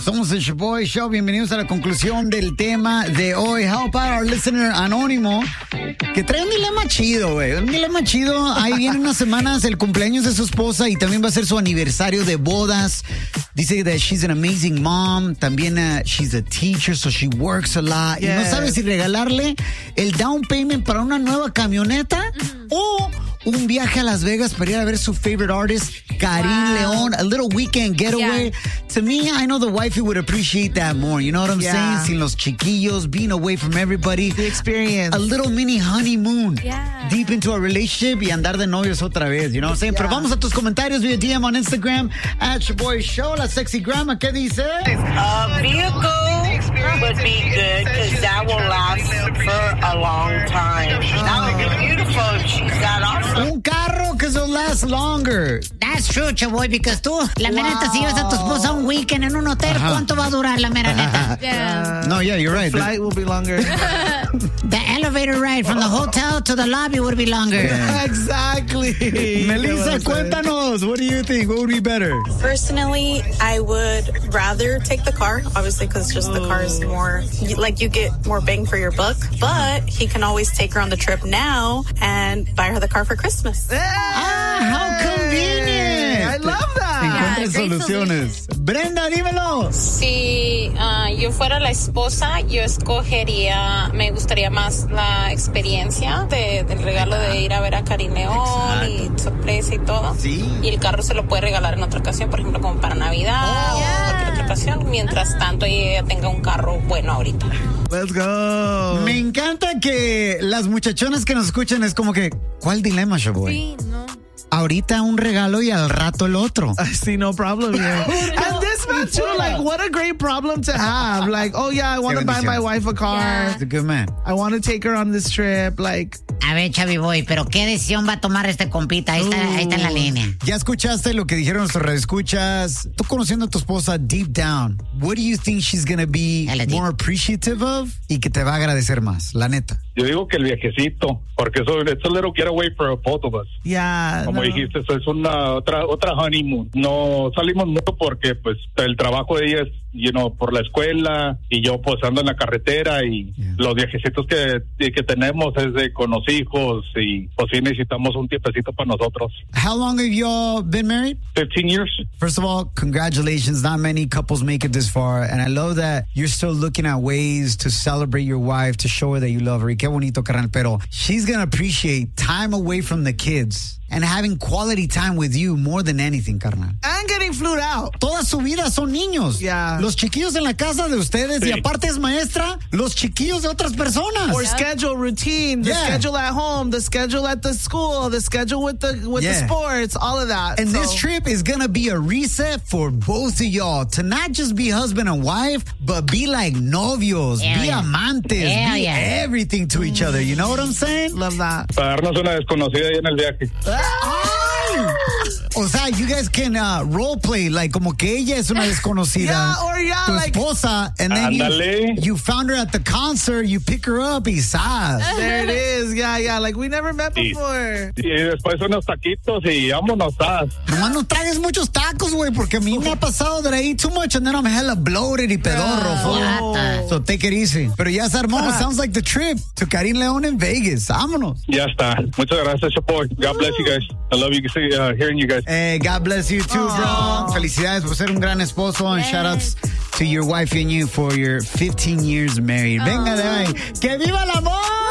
Somos el Shaboy Show. Bienvenidos a la conclusión del tema de hoy. Help out our listener anónimo, que trae un dilema chido, güey. Un dilema chido. Ahí vienen unas semanas el cumpleaños de su esposa y también va a ser su aniversario de bodas. Dice that she's an amazing mom. También she's a teacher, so she works a lot. Yes. Y no sabe si regalarle el down payment para una nueva camioneta o un viaje a Las Vegas para ir a ver su favorite artist, Karin León, a little weekend getaway. Yeah. To me, I know the wifey would appreciate that more. You know what I'm saying? Sin los chiquillos, being away from everybody. The experience. A little mini honeymoon. Yeah. Deep into a relationship y andar de novios otra vez. You know what I'm saying? Yeah. Pero vamos a tus comentarios via DM on Instagram, @ShaboyShow, la sexy grandma. ¿Qué dice? A vehicle would be good because that will last for a long time. That would be beautiful if she got off. Un carro que will last longer. That's true, Chaboy, because tú, la mera neta, si llevas a tu esposa a un weekend en un hotel, ¿cuánto va a durar la mera neta? No, yeah, you're right. The flight will be longer. The elevator ride from the hotel to the lobby would be longer. Yeah. Exactly. Melissa, cuéntanos. What do you think? What would be better? Personally, I would rather take the car, obviously, because just the car is more, like, you get more bang for your buck. But he can always take her on the trip now and buy her the car for Christmas. How convenient. I love that. Encuentren soluciones. Brenda, dímelo. Si yo fuera la esposa, yo escogería, me gustaría más la experiencia del regalo de ir a ver a Karin León y sorpresa y todo. Sí. Y el carro se lo puede regalar en otra ocasión, por ejemplo, como para Navidad o cualquier otra ocasión. Mientras tanto, ella tenga un carro bueno ahorita. Let's go. Me encanta que las muchachonas que nos escuchan es como que, ¿cuál dilema, Shaboy? Sí, no. Ahorita un regalo y al rato el otro. I see no problem here. And this man too, like, what a great problem to have. Like, oh yeah, I want to buy my wife a car. He's a good man. I want to take her on this trip. Like, a ver, Chavi Boy, pero ¿qué decisión va a tomar este compita? Ahí está en la línea. Ya escuchaste lo que dijeron nuestros radioescuchas. Tú conociendo a tu esposa deep down, what do you think she's gonna be more appreciative of y que te va a agradecer más? La neta. Yo digo que el viajecito, porque it's a little getaway for both of us. Yeah. Como dijiste, eso es una otra honeymoon. No salimos mucho porque pues el trabajo de ella es, por la escuela y yo pues ando en la carretera y los viajecitos que tenemos es de con los hijos y pues sí necesitamos un tiempecito para nosotros. How long have you all been married? 15 years. First of all, congratulations. Not many couples make it this far, and I love that you're still looking at ways to celebrate your wife, to show her that you love her. Y qué bonito, carnal. Pero she's gonna appreciate time away from the kids and having quality time with you more than anything, carnal. And getting flued out. Toda su vida son niños. Yeah. Los chiquillos en la casa de ustedes y aparte es maestra, los chiquillos de otras personas. Or schedule routine, the schedule at home, the schedule at the school, the schedule with the sports, all of that. And this trip is going to be a reset for both of y'all to not just be husband and wife, but be like novios, be amantes, be everything to each other. You know what I'm saying? Love that. Para darnos una desconocida ahí en el viaje. O sea, you guys can role play like como que ella es una desconocida, tu esposa, and then you found her at the concert, you pick her up y ¡zas! There it is, like we never met before. Y después unos taquitos y vámonos, ¡zas! Nomás no tragues muchos tacos, güey, porque a mí me ha pasado that I eat too much and then I'm hella bloated y pedorro. So take it easy. Pero ya se armó. Sounds like the trip to Karin León en Vegas. Vámonos. Ya está. Muchas gracias, Chapoy. God bless you guys. I love you hearing you guys. Hey, God bless you too, bro. Felicidades por ser un gran esposo and shout outs to your wife and you for your 15 years married. Venga de ahí. ¡Que viva el amor!